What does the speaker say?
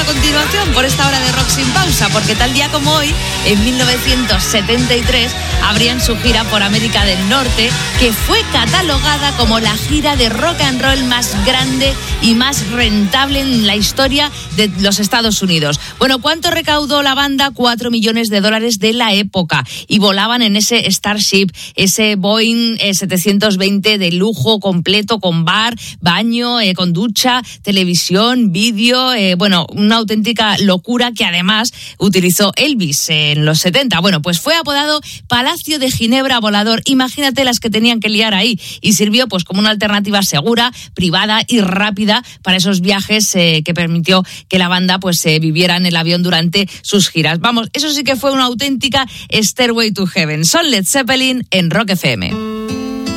a continuación por esta hora de Rock Sin Pausa, porque tal día como hoy, en 1973, abrían su gira por América del Norte, que fue catalogada como la gira de rock and roll más grande y más rentable en la historia de los Estados Unidos. Bueno, ¿cuánto recaudó la banda? $4 millones de la época, y volaban en ese Starship, ese Boeing 720 de lujo completo, con bar, baño, con ducha, televisión, vídeo, bueno, una auténtica locura que además utilizó Elvis en los 70. Bueno, pues fue apodado Palacio de Ginebra Volador. Imagínate las que tenían que liar ahí, y sirvió pues como una alternativa segura, privada y rápida para esos viajes que permitió que la banda pues viviera en el avión durante sus giras. Vamos, eso sí que fue una auténtica Stairway to Heaven. Son Led Zeppelin en Rock FM.